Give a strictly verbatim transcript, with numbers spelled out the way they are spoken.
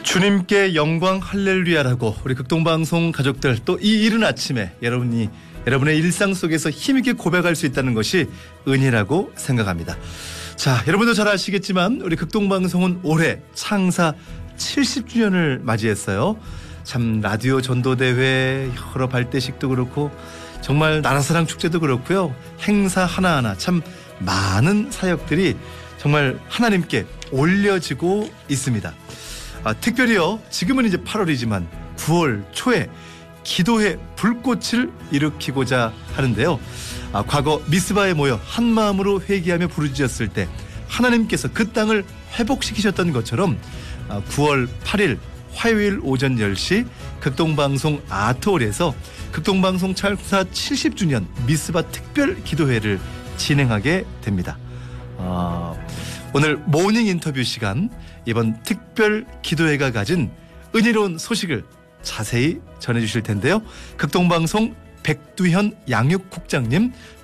주님께 영광 할렐루야라고 우리 극동방송 가족들 또 이 이른 아침에 여러분이 여러분의 일상 속에서 힘있게 고백할 수 있다는 것이 은혜라고 생각합니다. 자, 여러분도 잘 아시겠지만 우리 극동방송은 올해 창사 칠십 주년을 맞이했어요. 참 라디오 전도대회 여러 발대식도 그렇고 정말 나라사랑 축제도 그렇고요. 행사 하나하나 참 많은 사역들이 정말 하나님께 올려지고 있습니다. 아, 특별히요, 지금은 이제 팔월이지만 구월 초에 기도의 불꽃을 일으키고자 하는데요. 아, 과거 미스바에 모여 한 마음으로 회개하며 부르짖었을 때 하나님께서 그 땅을 회복시키셨던 것처럼 아, 구월 팔일 화요일 오전 열 시 극동방송 아트홀에서 극동방송 창사 칠십 주년 미스바 특별 기도회를 진행하게 됩니다. 아, 오늘 모닝 인터뷰 시간, 이번 특별 기도회가 가진 은혜로운 소식을 자세히 전해주실 텐데요. 극동방송 백두현 양육국장님